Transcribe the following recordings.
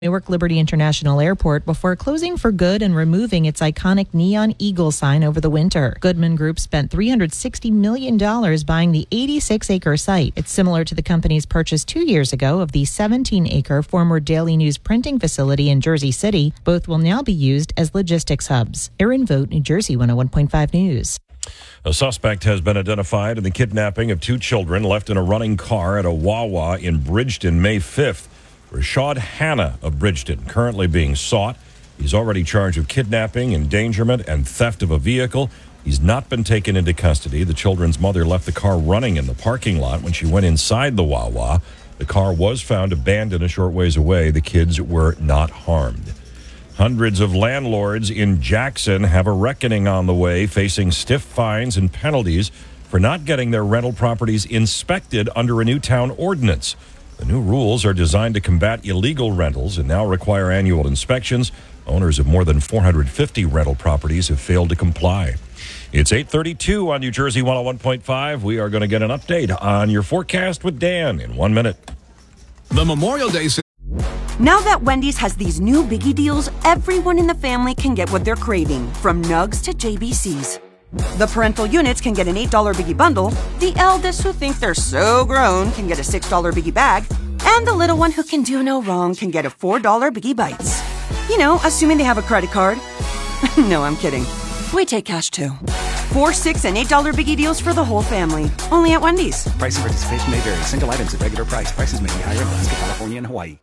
Newark Liberty International Airport before closing for good and removing its iconic neon eagle sign over the winter. Goodman Group spent $360 million buying the 86-acre site. It's similar to the company's purchase 2 years ago of the 17-acre former Daily News printing facility in Jersey City. Both will now be used as logistics hubs. Erin Vogt, New Jersey 101.5 News. A suspect has been identified in the kidnapping of two children left in a running car at a Wawa in Bridgeton May 5th. Rashad Hanna of Bridgeton, currently being sought. He's already charged with kidnapping, endangerment, and theft of a vehicle. He's not been taken into custody. The children's mother left the car running in the parking lot when she went inside the Wawa. The car was found abandoned a short ways away. The kids were not harmed. Hundreds of landlords in Jackson have a reckoning on the way, facing stiff fines and penalties for not getting their rental properties inspected under a new town ordinance. The new rules are designed to combat illegal rentals and now require annual inspections. Owners of more than 450 rental properties have failed to comply. It's 8:32 on New Jersey 101.5. We are going to get an update on your forecast with Dan in 1 minute. The Memorial Day. Now that Wendy's has these new biggie deals, everyone in the family can get what they're craving, from nugs to JBCs. The parental units can get an $8 biggie bundle, the eldest who think they're so grown can get a $6 biggie bag, and the little one who can do no wrong can get a $4 biggie bites. You know, assuming they have a credit card. No, I'm kidding. We take cash too. 4, 6, and $8 biggie deals for the whole family. Only at Wendy's. Price and participation may vary. Single items at regular price. Prices may be higher in Alaska, California, and Hawaii.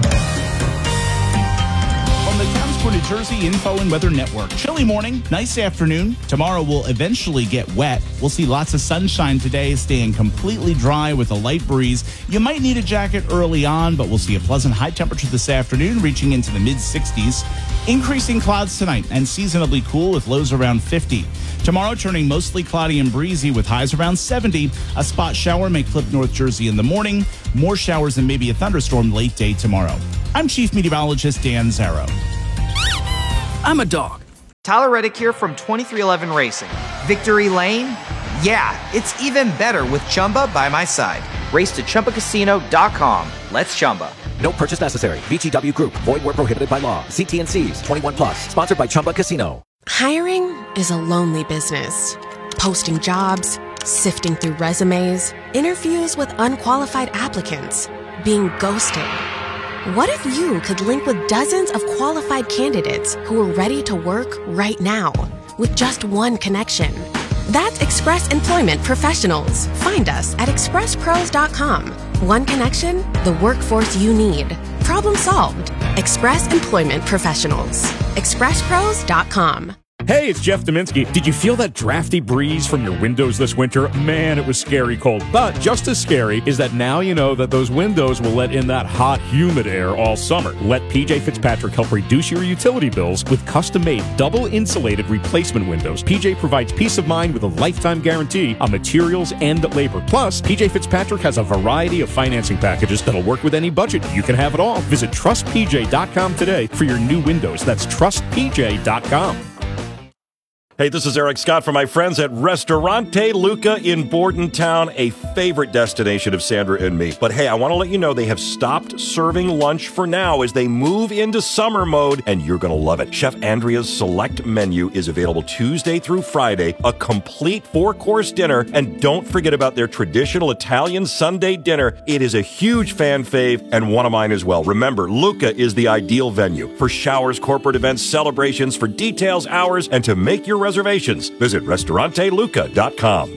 From the Towns for New Jersey Info and Weather Network. Chilly morning, nice afternoon. Tomorrow will eventually get wet. We'll see lots of sunshine today, staying completely dry with a light breeze. You might need a jacket early on, but we'll see a pleasant high temperature this afternoon, reaching into the mid-60s. Increasing clouds tonight and seasonably cool with lows around 50. Tomorrow turning mostly cloudy and breezy with highs around 70. A spot shower may clip North Jersey in the morning. More showers and maybe a thunderstorm late day tomorrow. I'm Chief Meteorologist Dan Zarrow. I'm a dog. Tyler Reddick here from 2311 Racing. Victory Lane? Yeah, it's even better with Chumba by my side. Race to ChumbaCasino.com. Let's Chumba. No purchase necessary. VGW Group. Void where prohibited by law. See T&Cs. 21 plus. Sponsored by Chumba Casino. Hiring is a lonely business. Posting jobs, sifting through resumes, interviews with unqualified applicants, being ghosted. What if you could link with dozens of qualified candidates who are ready to work right now with just one connection? That's Express Employment Professionals. Find us at expresspros.com. One connection, the workforce you need. Problem solved. Express Employment Professionals. expresspros.com. Hey, it's Jeff Dominski. Did you feel that drafty breeze from your windows this winter? Man, it was scary cold. But just as scary is that now you know that those windows will let in that hot, humid air all summer. Let PJ Fitzpatrick help reduce your utility bills with custom-made, double-insulated replacement windows. PJ provides peace of mind with a lifetime guarantee on materials and labor. Plus, PJ Fitzpatrick has a variety of financing packages that'll work with any budget. You can have it all. Visit TrustPJ.com today for your new windows. That's TrustPJ.com. Hey, this is Eric Scott from my friends at Ristorante Luca in Bordentown, a favorite destination of Sandra and me. But hey, I want to let you know they have stopped serving lunch for now as they move into summer mode, and you're going to love it. Chef Andrea's select menu is available Tuesday through Friday, a complete 4-course dinner, and don't forget about their traditional Italian Sunday dinner. It is a huge fan fave and one of mine as well. Remember, Luca is the ideal venue for showers, corporate events, celebrations, for details, hours, and to make your reservations. Visit restauranteluca.com.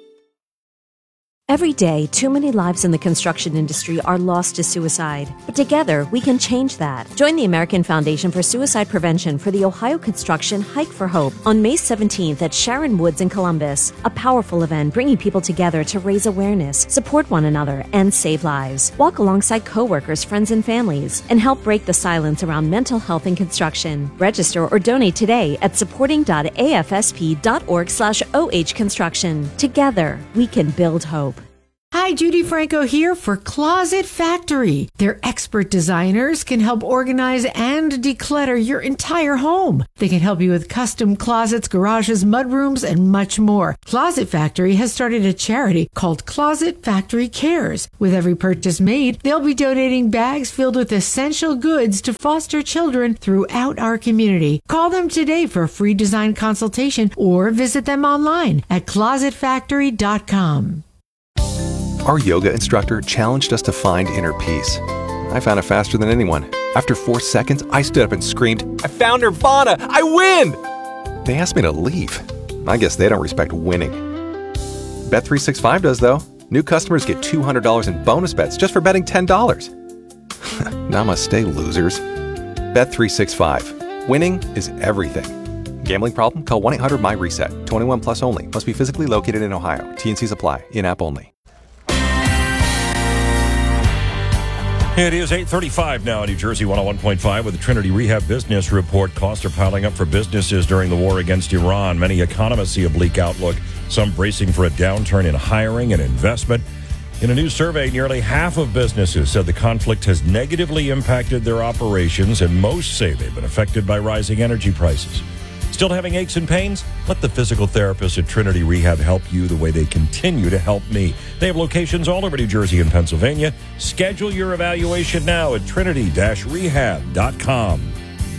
Every day, too many lives in the construction industry are lost to suicide. But together, we can change that. Join the American Foundation for Suicide Prevention for the Ohio Construction Hike for Hope on May 17th at Sharon Woods in Columbus. A powerful event bringing people together to raise awareness, support one another, and save lives. Walk alongside coworkers, friends, and families, and help break the silence around mental health in construction. Register or donate today at supporting.afsp.org/ohconstruction. Together, we can build hope. Hi, Judy Franco here for Closet Factory. Their expert designers can help organize and declutter your entire home. They can help you with custom closets, garages, mudrooms, and much more. Closet Factory has started a charity called Closet Factory Cares. With every purchase made, they'll be donating bags filled with essential goods to foster children throughout our community. Call them today for a free design consultation or visit them online at closetfactory.com. Our yoga instructor challenged us to find inner peace. I found it faster than anyone. After 4 seconds, I stood up and screamed, "I found Nirvana! I win!" They asked me to leave. I guess they don't respect winning. Bet365 does, though. New customers get $200 in bonus bets just for betting $10. Namaste, losers. Bet365. Winning is everything. Gambling problem? Call 1-800-MY-RESET. 21 plus only. Must be physically located in Ohio. T&Cs apply. In-app only. It is 8:35 now in New Jersey 101.5 with the Trinity Rehab Business Report. Costs are piling up for businesses during the war against Iran. Many economists see a bleak outlook, some bracing for a downturn in hiring and investment. In a new survey, nearly half of businesses said the conflict has negatively impacted their operations, and most say they've been affected by rising energy prices. Still having aches and pains? Let the physical therapists at Trinity Rehab help you the way they continue to help me. They have locations all over New Jersey and Pennsylvania. Schedule your evaluation now at trinity-rehab.com.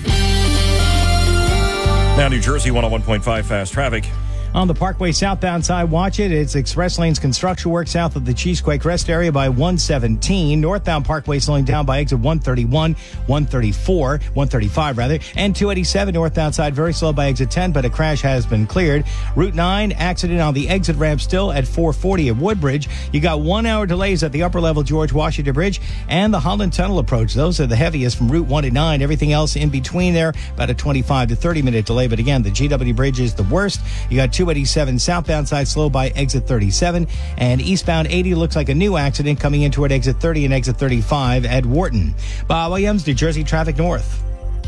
Now, New Jersey 101.5 Fast Traffic. On the Parkway southbound side, watch it. It's express lanes construction work south of the Cheesequake Rest area by 117. Northbound Parkway slowing down by exit 131, 135 rather, and 287 northbound side very slow by exit 10, but a crash has been cleared. Route 9 accident on the exit ramp still at 440 at Woodbridge. You got 1 hour delays at the upper level George Washington Bridge and the Holland Tunnel approach. Those are the heaviest from Route 1 to 9. Everything else in between there, about a 25 to 30 minute delay. But again, the GW Bridge is the worst. You got 287 southbound side slow by exit 37, and eastbound 80 looks like a new accident coming in toward exit 30 and exit 35 at Wharton. Bob Williams, New Jersey Traffic North.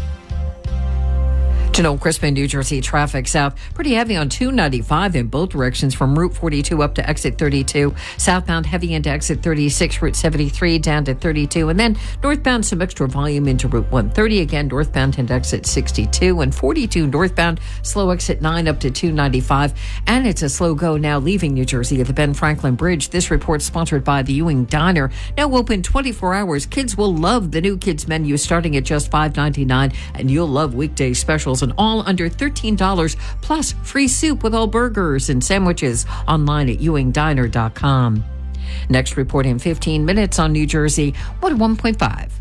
Janelle Crispin, New Jersey traffic south. Pretty heavy on 295 in both directions from Route 42 up to exit 32. Southbound heavy into exit 36, Route 73 down to 32. And then northbound some extra volume into Route 130. Again, northbound into exit 62 and 42 northbound. Slow exit 9 up to 295. And it's a slow go now leaving New Jersey at the Ben Franklin Bridge. This report sponsored by the Ewing Diner. Now open 24 hours. Kids will love the new kids menu starting at just $5.99. And you'll love weekday specials and all under $13 plus free soup with all burgers and sandwiches online at ewingdiner.com. Next report in 15 minutes on New Jersey 101.5.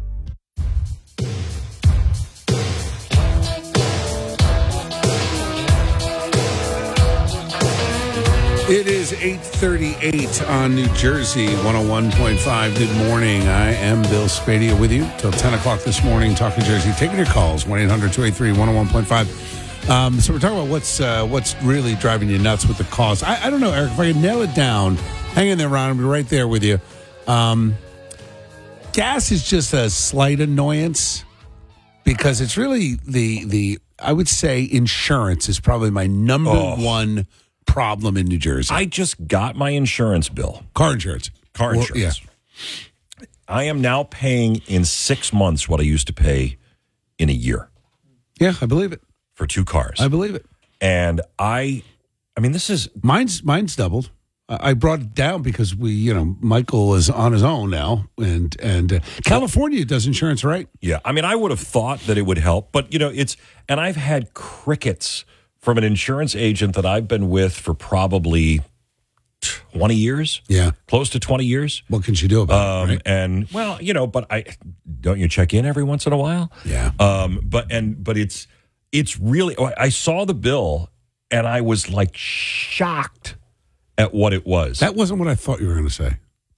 It is 8:38 on New Jersey 101.5. Good morning. I am Bill Spadia with you till 10 o'clock this morning, talking Jersey. Taking your calls, 1-800-283-101.5. So we're talking about what's really driving you nuts with the cost. I don't know, Eric, if I can nail it down. Hang in there, Ron. I'll be right there with you. Gas is just a slight annoyance because it's really the I would say insurance is probably my number one problem in New Jersey. I just got my insurance bill. Car insurance. Yeah. I am now paying in 6 months what I used to pay in a year. Yeah, I believe it. For 2 cars. I believe it. And I mean, this is... Mine's doubled. I brought it down because Michael is on his own now, and California does insurance, right? Yeah. I mean, I would have thought that it would help, but, and I've had crickets from an insurance agent that I've been with for probably 20 years. Yeah. Close to 20 years. What can she do about it, right? And, well, but don't you check in every once in a while? Yeah. But it's really, I saw the bill and I was like shocked at what it was. That wasn't what I thought you were going to say.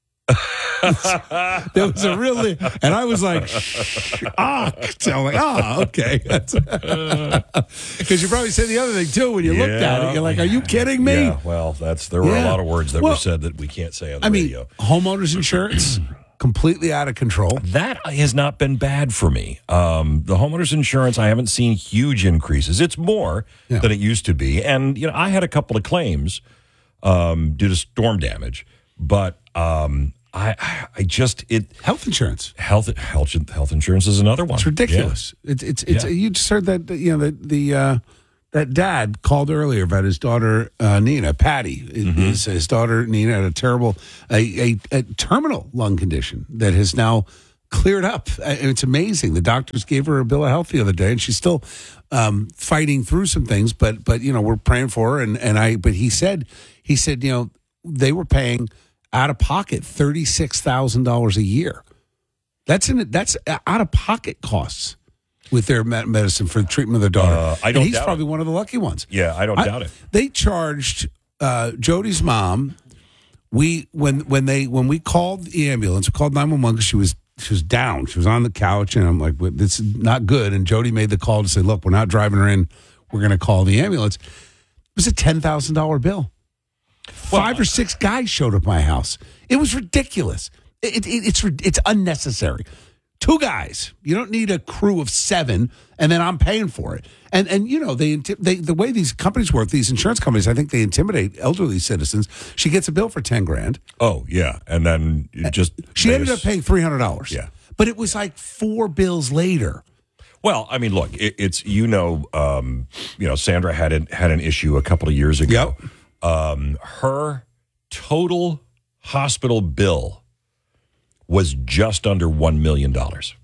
There was a really, and I was like, shocked. So I'm like, okay. Because you probably said the other thing too when you looked at it. You're like, are you kidding me? Yeah, well, there were a lot of words that were said that we can't say on the radio. Homeowners insurance, completely out of control. That has not been bad for me. The homeowners insurance, I haven't seen huge increases. It's more than it used to be. And, I had a couple of claims due to storm damage. But I just health insurance. Health insurance is another one. It's ridiculous. Yeah. It's you just heard that that dad called earlier about his daughter Nina, Patty. His daughter Nina had a terrible a terminal lung condition that has now cleared up. And it's amazing. The doctors gave her a bill of health the other day, and she's still fighting through some things. But we're praying for her. But he said they were paying out of pocket $36,000 a year. That's out of pocket costs with their medicine for the treatment of their daughter. I don't. And he's probably one of the lucky ones. Yeah, I don't doubt it. They charged Jody's mom. When we called the ambulance, we called 911 because she was down. She was on the couch, and I'm like, "This is not good." And Jody made the call to say, "Look, we're not driving her in. We're going to call the ambulance." It was a $10,000 bill. 5 or 6 guys showed up at my house. It was ridiculous. It's unnecessary. 2 guys. You don't need a crew of 7, and then I'm paying for it. And the way these companies work, these insurance companies, I think they intimidate elderly citizens. She gets a bill for $10,000. Oh yeah, and then she ended up paying $300. Yeah, but it was like 4 bills later. Well, I mean, look, it's Sandra had an issue a couple of years ago. Yep. Her total hospital bill was just under $1 million.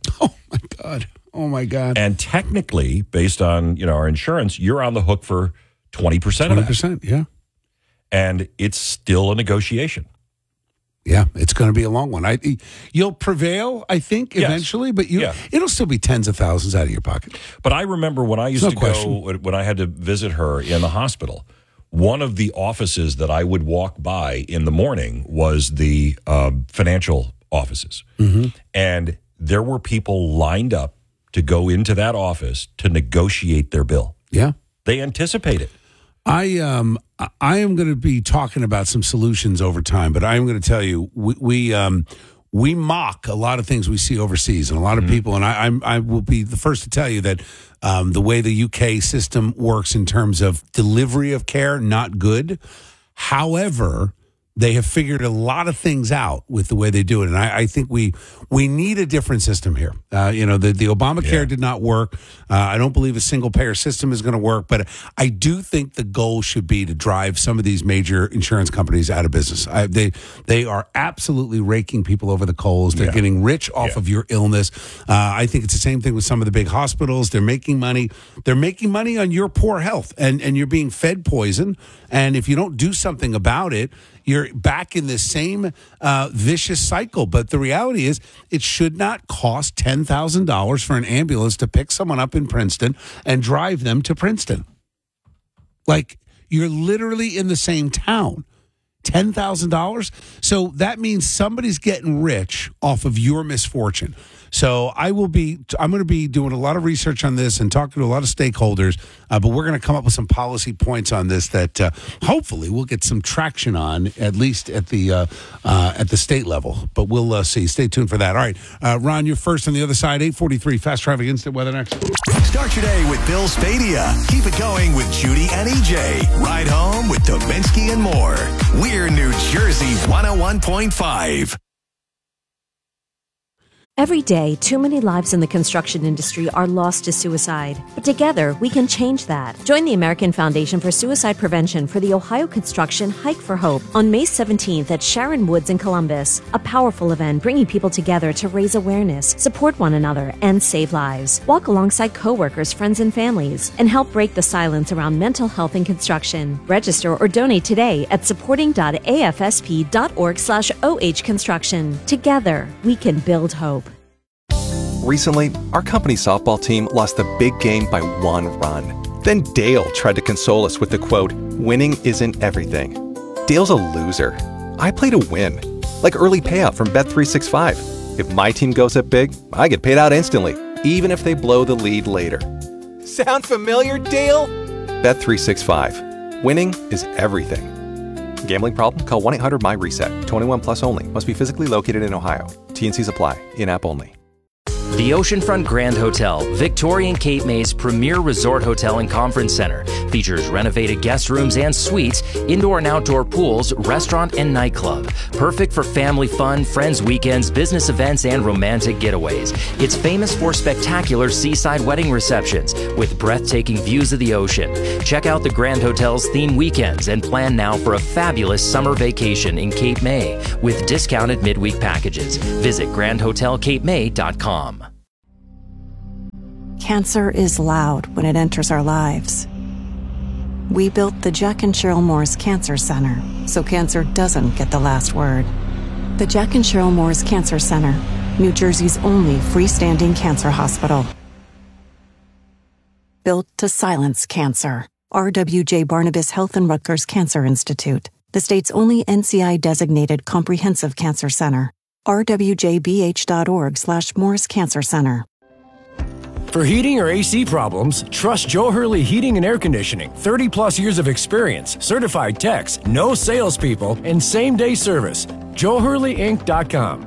Oh my God. And technically, based on, our insurance, you're on the hook for 20% of that. 20%, yeah. And it's still a negotiation. Yeah, it's going to be a long one. You'll prevail, I think, eventually, but it'll still be tens of thousands out of your pocket. But I remember when I used to go, when I had to visit her in the hospital, one of the offices that I would walk by in the morning was the financial offices. Mm-hmm. And there were people lined up to go into that office to negotiate their bill. Yeah. They anticipate it. I am going to be talking about some solutions over time, but I am going to tell you, we mock a lot of things we see overseas, and a lot of people, and I will be the first to tell you that the way the UK system works in terms of delivery of care, not good. However, they have figured a lot of things out with the way they do it, and I think we need a different system here. The Obamacare did not work. I don't believe a single payer system is going to work, but I do think the goal should be to drive some of these major insurance companies out of business. They are absolutely raking people over the coals. They're getting rich off of your illness. I think it's the same thing with some of the big hospitals. They're making money. They're making money on your poor health, and you're being fed poison. And if you don't do something about it, you're back in this same vicious cycle. But the reality is, it should not cost $10,000 for an ambulance to pick someone up in Princeton and drive them to Princeton. Like, you're literally in the same town. $10,000. So that means somebody's getting rich off of your misfortune. So I'm going to be doing a lot of research on this and talking to a lot of stakeholders, but we're going to come up with some policy points on this that hopefully we'll get some traction on, at least at the state level. But we'll see. Stay tuned for that. All right, Ron, you're first on the other side. 8:43, Fast Traffic Instant Weather next. Start your day with Bill Spadia. Keep it going with Judy and EJ. Ride home with Dominski and more. We're New Jersey 101.5. Every day, too many lives in the construction industry are lost to suicide. But together, we can change that. Join the American Foundation for Suicide Prevention for the Ohio Construction Hike for Hope on May 17th at Sharon Woods in Columbus. A powerful event bringing people together to raise awareness, support one another, and save lives. Walk alongside coworkers, friends, and families, and help break the silence around mental health in construction. Register or donate today at supporting.afsp.org/OH Construction. Together, we can build hope. Recently, our company softball team lost the big game by 1 run. Then Dale tried to console us with the quote, "Winning isn't everything." Dale's a loser. I play to win. Like early payout from Bet365. If my team goes up big, I get paid out instantly, even if they blow the lead later. Sound familiar, Dale? Bet365. Winning is everything. Gambling problem? Call 1-800-MY-RESET. 21 plus only. Must be physically located in Ohio. T&Cs apply. In-app only. The Oceanfront Grand Hotel, Victorian Cape May's premier resort hotel and conference center, features renovated guest rooms and suites, indoor and outdoor pools, restaurant and nightclub. Perfect for family fun, friends weekends, business events, and romantic getaways. It's famous for spectacular seaside wedding receptions with breathtaking views of the ocean. Check out the Grand Hotel's theme weekends and plan now for a fabulous summer vacation in Cape May with discounted midweek packages. Visit grandhotelcapemay.com. Cancer is loud when it enters our lives. We built the Jack and Cheryl Moore's Cancer Center so cancer doesn't get the last word. The Jack and Cheryl Moore's Cancer Center, New Jersey's only freestanding cancer hospital. Built to silence cancer. RWJ Barnabas Health and Rutgers Cancer Institute, the state's only NCI-designated comprehensive cancer center. rwjbh.org/Moore's Cancer Center. For heating or AC problems, trust Joe Hurley Heating and Air Conditioning. 30-plus years of experience, certified techs, no salespeople, and same-day service. JoeHurleyInc.com.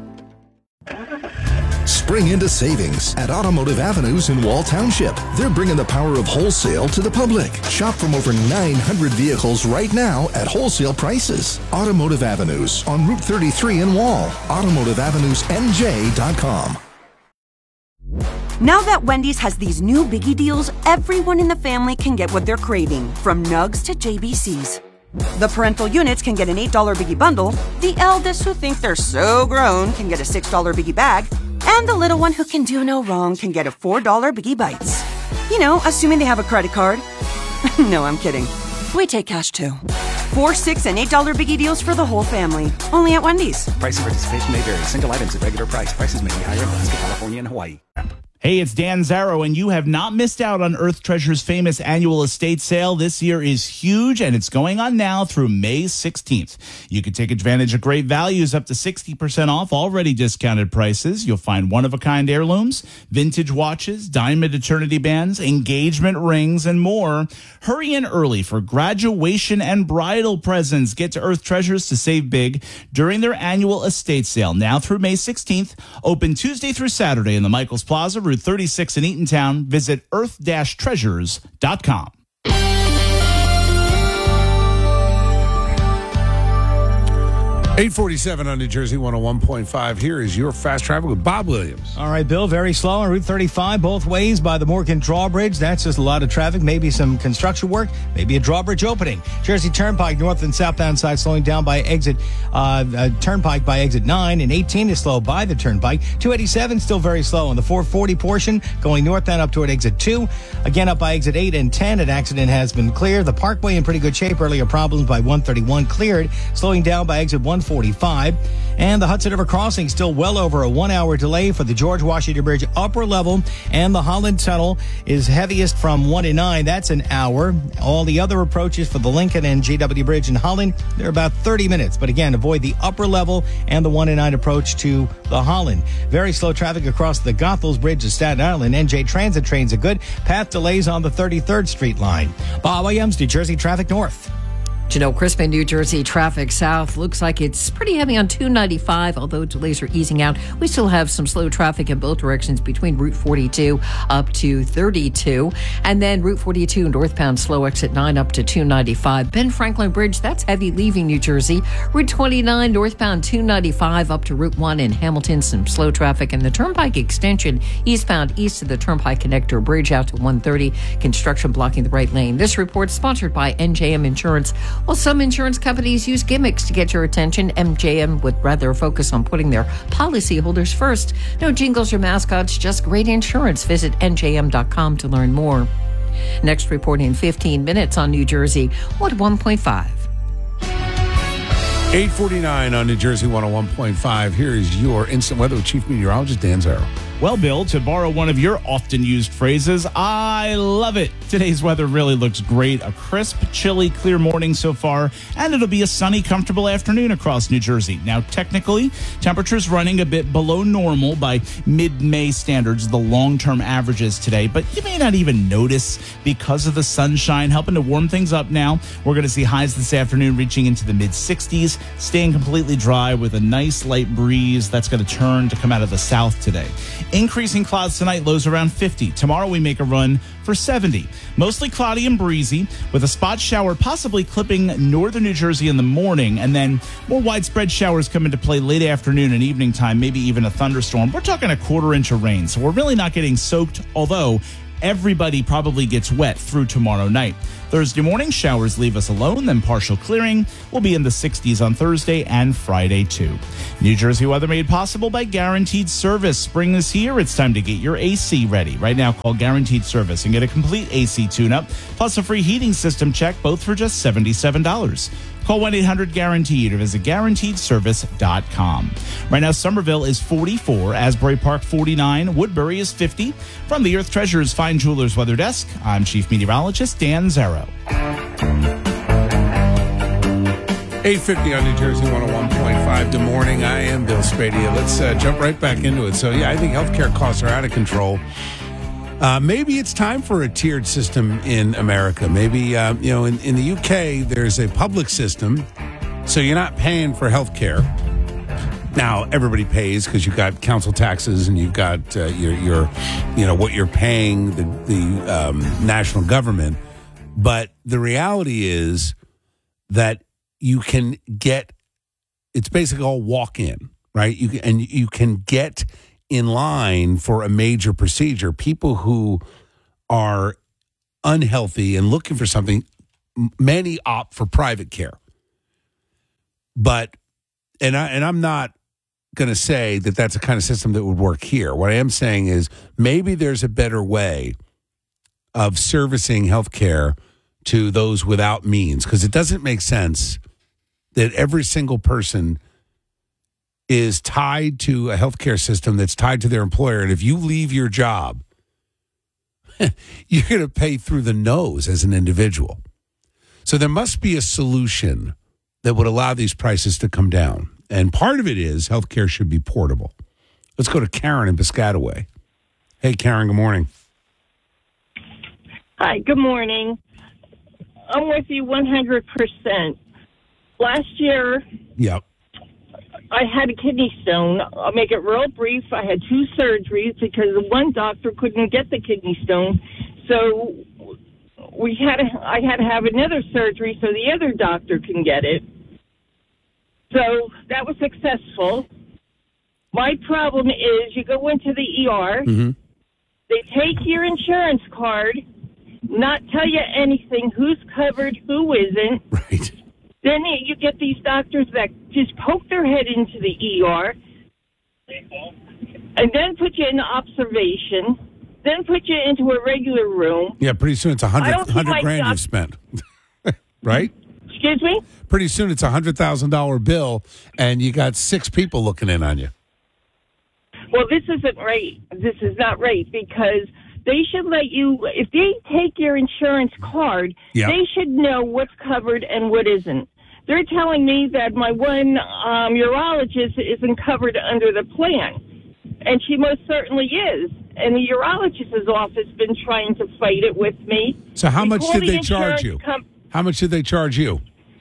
Spring into savings at Automotive Avenues in Wall Township. They're bringing the power of wholesale to the public. Shop from over 900 vehicles right now at wholesale prices. Automotive Avenues on Route 33 in Wall. AutomotiveAvenuesNJ.com. Now that Wendy's has these new biggie deals, everyone in the family can get what they're craving, from nugs to JBCs. The parental units can get an $8 biggie bundle, the eldest who think they're so grown can get a $6 biggie bag, and the little one who can do no wrong can get a $4 biggie bites. You know, assuming they have a credit card. No, I'm kidding. We take cash too. $4, $6, and $8 biggie deals for the whole family. Only at Wendy's. Price and participation may vary. Single items at regular price. Prices may be higher in Alaska, California, and Hawaii. Hey, it's Dan Zarrow, and you have not missed out on Earth Treasure's famous annual estate sale. This year is huge, and it's going on now through May 16th. You can take advantage of great values up to 60% off already discounted prices. You'll find one-of-a-kind heirlooms, vintage watches, diamond eternity bands, engagement rings, and more. Hurry in early for graduation and bridal presents. Get to Earth Treasures to save big during their annual estate sale now through May 16th. Open Tuesday through Saturday in the Michaels Plaza, Route 36 in Eatontown. Visit earth-treasures.com. 847 on New Jersey 101.5. Here is your fast traffic with Bob Williams. All right, Bill, very slow on Route 35 both ways by the Morgan Drawbridge. That's just a lot of traffic, maybe some construction work, maybe a drawbridge opening. Jersey Turnpike north and southbound side slowing down by exit Turnpike by exit 9, and 18 is slow by the Turnpike. 287 still very slow on the 440 portion going northbound up toward exit 2. Again up by exit 8 and 10. An accident has been cleared. The Parkway in pretty good shape. Earlier problems by 131 cleared. Slowing down by exit 145. And the Hudson River Crossing still well over a 1-hour delay for the George Washington Bridge upper level, and the Holland Tunnel is heaviest from 1 to 9. That's an hour. All the other approaches for the Lincoln and GW Bridge in Holland, they're about 30 minutes. But again, avoid the upper level and the 1 to 9 approach to the Holland. Very slow traffic across the Goethals Bridge to Staten Island. NJ Transit trains are good. Path delays on the 33rd Street line. Bob Williams, New Jersey Traffic North. Janelle Crispin, New Jersey traffic south. Looks like it's pretty heavy on 295, although delays are easing out. We still have some slow traffic in both directions between Route 42 up to 32. And then Route 42 northbound slow exit 9 up to 295. Ben Franklin Bridge, that's heavy leaving New Jersey. Route 29 northbound 295 up to Route 1 in Hamilton, some slow traffic. And the Turnpike extension eastbound east of the Turnpike Connector Bridge out to 130. Construction blocking the right lane. This report sponsored by NJM Insurance. Well, some insurance companies use gimmicks to get your attention. MJM would rather focus on putting their policyholders first. No jingles or mascots, just great insurance. Visit njm.com to learn more. Next report in 15 minutes on New Jersey 101.5. 849 on New Jersey 101.5. Here is your instant weather with Chief Meteorologist Dan Zarrow. Well, Bill, to borrow one of your often used phrases, I love it. Today's weather really looks great. A crisp, chilly, clear morning so far, and it'll be a sunny, comfortable afternoon across New Jersey. Now, technically, temperatures running a bit below normal by mid-May standards, the long-term averages today, but you may not even notice because of the sunshine helping to warm things up now. We're going to see highs this afternoon reaching into the mid-60s, staying completely dry with a nice light breeze that's going to turn to come out of the south today. Increasing clouds tonight, lows around 50. Tomorrow we make a run for 70. Mostly cloudy and breezy with a spot shower possibly clipping northern New Jersey in the morning, and then more widespread showers come into play late afternoon and evening time, maybe even a thunderstorm. We're talking a quarter inch of rain, so we're really not getting soaked, although everybody probably gets wet through tomorrow night. Thursday morning, showers leave us alone, then partial clearing. We'll be in the 60s on Thursday and Friday, too. New Jersey weather made possible by Guaranteed Service. Spring is here. It's time to get your AC ready. Right now, call Guaranteed Service and get a complete AC tune-up, plus a free heating system check, both for just $77. Call 1-800-GUARANTEED or visit GuaranteedService.com. Right now, Somerville is 44, Asbury Park 49, Woodbury is 50. From the Earth Treasures Fine Jewelers Weather Desk, I'm Chief Meteorologist Dan Zarrow. 8:50 on New Jersey 101.5. Good morning. I am Bill Spadia. Let's jump right back into it. So, yeah, I think healthcare costs are out of control. Maybe it's time for a tiered system in America. Maybe, in the UK, there's a public system, so you're not paying for health care. Now, everybody pays because you've got council taxes and you've got what you're paying the national government. But the reality is that you can get, it's basically all walk-in, right? You can get in line for a major procedure. People who are unhealthy and looking for something, many opt for private care. But, and I'm not going to say that that's a kind of system that would work here. What I am saying is maybe there's a better way of servicing healthcare to those without means, because it doesn't make sense that every single person is tied to a healthcare system that's tied to their employer. And if you leave your job, you're going to pay through the nose as an individual. So there must be a solution that would allow these prices to come down. And part of it is healthcare should be portable. Let's go to Karen in Piscataway. Hey, Karen, good morning. Hi, good morning. I'm with you 100%. Last year, yep, I had a kidney stone. I'll make it real brief. I had 2 surgeries because one doctor couldn't get the kidney stone. So I had to have another surgery so the other doctor can get it. So that was successful. My problem is you go into the ER, they take your insurance card, not tell you anything, who's covered, who isn't. Right. Then you get these doctors that just poke their head into the ER and then put you in observation, then put you into a regular room. Yeah, pretty soon it's $100 grand you've spent. Right? Excuse me? Pretty soon it's $100,000 bill and you got 6 people looking in on you. Well, this isn't right. This is not right because they should let you, if they take your insurance card, they should know what's covered and what isn't. They're telling me that my one urologist isn't covered under the plan, and she most certainly is. And the urologist's office has been trying to fight it with me. So how much did they charge you? How much did they charge you?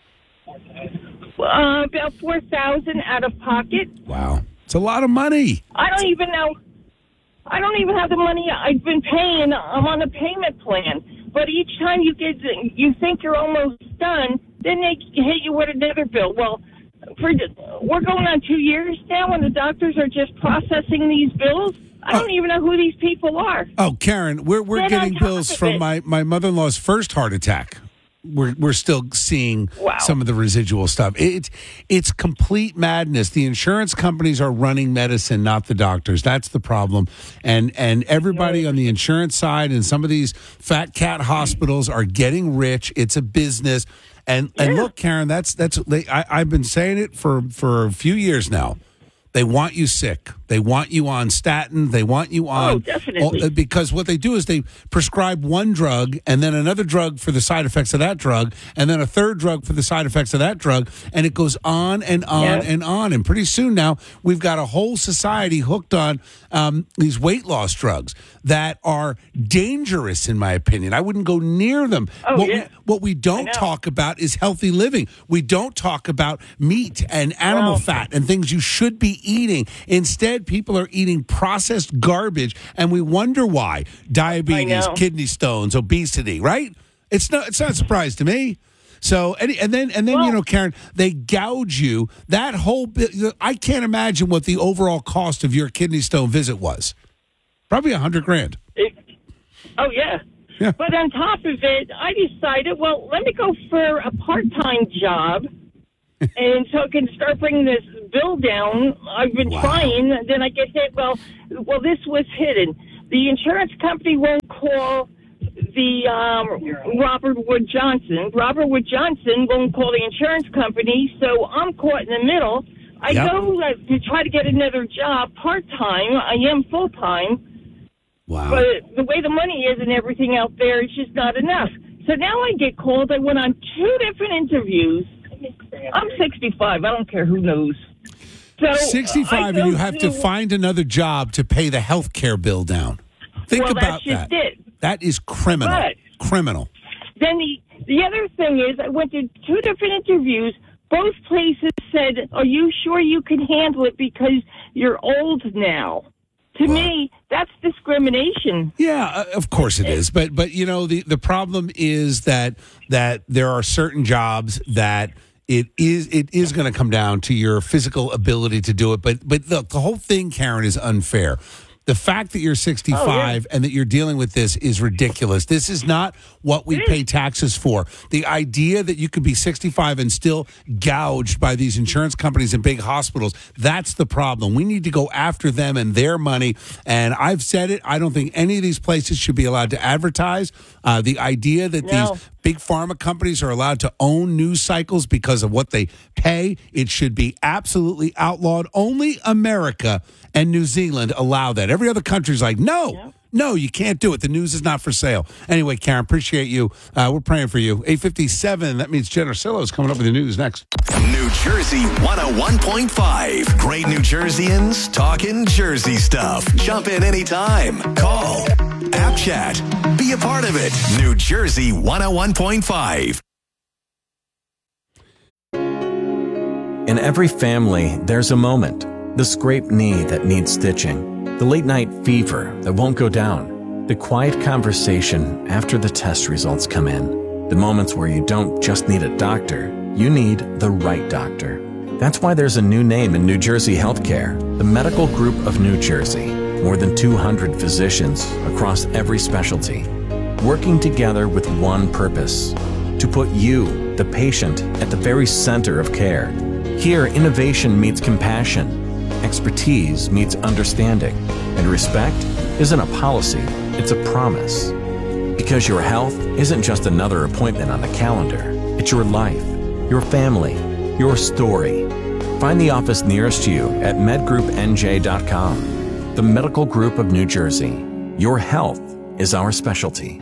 About $4,000 out of pocket. Wow. It's a lot of money. I don't even have the money I've been paying. I'm on a payment plan. But each time you think you're almost done, then they hit you with another bill. Well, we're going on 2 years now, and the doctors are just processing these bills. I don't even know who these people are. Oh, Karen, we're getting bills from my mother-in-law's first heart attack. We're still seeing some of the residual stuff. It's complete madness. The insurance companies are running medicine, not the doctors. That's the problem. And everybody on the insurance side and some of these fat cat hospitals are getting rich. It's a business. And look, Karen, I've been saying it for a few years now. They want you sick. They want you on statin. They want you on... Oh, definitely. Because what they do is they prescribe one drug and then another drug for the side effects of that drug and then a third drug for the side effects of that drug. And it goes on and on and on. And pretty soon now, we've got a whole society hooked on these weight loss drugs that are dangerous, in my opinion. I wouldn't go near them. What we don't talk about is healthy living. We don't talk about meat and animal fat and things you should be eating. Instead, Instead, people are eating processed garbage, and we wonder why. Diabetes, kidney stones, obesity, right? It's not a surprise to me. So, and then Karen, they gouge you. That whole bit, I can't imagine what the overall cost of your kidney stone visit was. Probably $100,000. Yeah. But on top of it, I decided, well, let me go for a part-time job, and so I can start bringing this bill down. I've been trying. Then I get hit. Well, this was hidden. The insurance company won't call the Robert Wood Johnson. Robert Wood Johnson won't call the insurance company, so I'm caught in the middle. I go to try to get another job part-time. I am full-time. Wow. But the way the money is and everything out there, it's just not enough. So now I get called. I went on 2 different interviews. I'm 65. I don't care who knows. So 65, and you have to find another job to pay the health care bill down. Think about that's that. Just it. That is criminal. But criminal. Then the other thing is, I went to 2 different interviews. Both places said, "Are you sure you can handle it because you're old now?" To me, that's discrimination. Yeah, of course it is. But the problem is that there are certain jobs that it is going to come down to your physical ability to do it. But the whole thing, Karen, is unfair. The fact that you're 65 and that you're dealing with this is ridiculous. This is not what we pay taxes for. The idea that you could be 65 and still gouged by these insurance companies and big hospitals, that's the problem. We need to go after them and their money. And I've said it, I don't think any of these places should be allowed to advertise. The idea that these big pharma companies are allowed to own news cycles because of what they pay, it should be absolutely outlawed. Only America and New Zealand allow that. Every other country is like, no, you can't do it. The news is not for sale. Anyway, Karen, appreciate you. We're praying for you. 8:57, that means Jen Arcillo is coming up with the news next. New Jersey 101.5. Great New Jerseyans talking Jersey stuff. Jump in anytime. Call. App chat. Be a part of it. New Jersey 101.5. In every family, there's a moment. The scraped knee that needs stitching. The late night fever that won't go down. The quiet conversation after the test results come in. The moments where you don't just need a doctor, you need the right doctor. That's why there's a new name in New Jersey healthcare, the Medical Group of New Jersey. More than 200 physicians across every specialty, working together with one purpose, to put you, the patient, at the very center of care. Here, innovation meets compassion, expertise meets understanding, and respect isn't a policy, it's a promise. Because your health isn't just another appointment on the calendar, it's your life, your family, your story. Find the office nearest you at medgroupnj.com. The Medical Group of New Jersey. Your health is our specialty.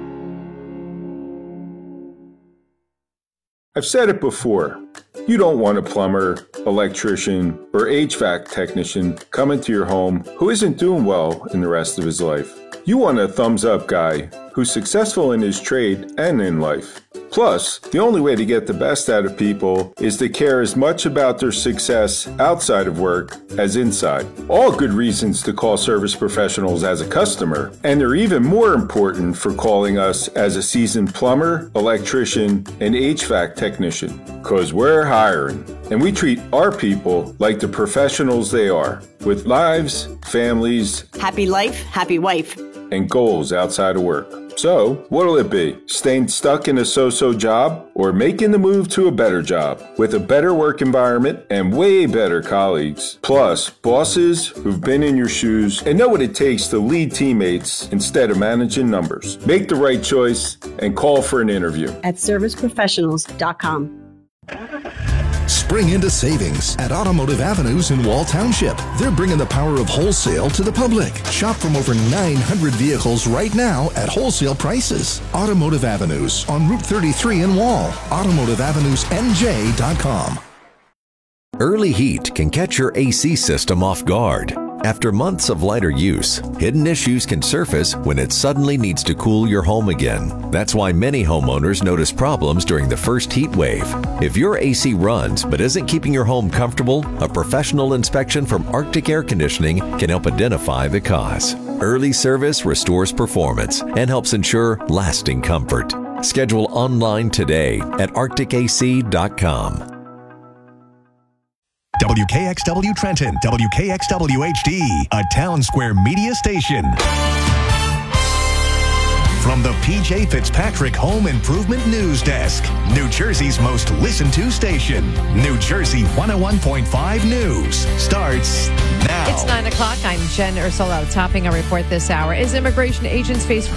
I've said it before. You don't want a plumber, electrician, or HVAC technician coming to your home who isn't doing well in the rest of his life. You want a thumbs-up guy who's successful in his trade and in life. Plus, the only way to get the best out of people is to care as much about their success outside of work as inside. All good reasons to call Service Professionals as a customer, and they're even more important for calling us as a seasoned plumber, electrician, and HVAC technician, because we're hiring. And we treat our people like the professionals they are, with lives, families, happy life, happy wife, and goals outside of work. So, what'll it be? Staying stuck in a so-so job or making the move to a better job with a better work environment and way better colleagues? Plus, bosses who've been in your shoes and know what it takes to lead teammates instead of managing numbers. Make the right choice and call for an interview at serviceprofessionals.com. Spring into savings at Automotive Avenues in Wall Township. They're bringing the power of wholesale to the public. Shop from over 900 vehicles right now at wholesale prices. Automotive Avenues on Route 33 in Wall. AutomotiveAvenusNJ.com. Early heat can catch your AC system off guard. After months of lighter use, hidden issues can surface when it suddenly needs to cool your home again. That's why many homeowners notice problems during the first heat wave. If your AC runs but isn't keeping your home comfortable, a professional inspection from Arctic Air Conditioning can help identify the cause. Early service restores performance and helps ensure lasting comfort. Schedule online today at arcticac.com. WKXW Trenton, WKXW HD, a Town Square media station. From the PJ Fitzpatrick Home Improvement News Desk, New Jersey's most listened to station, New Jersey 101.5 News starts now. It's 9 o'clock. I'm Jen Ursulo, topping our report this hour. As immigration agents face